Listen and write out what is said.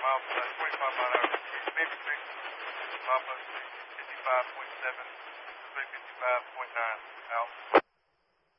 miles, 25 mile an hour, maybe 6, mile plus 55.7, 355.9 out.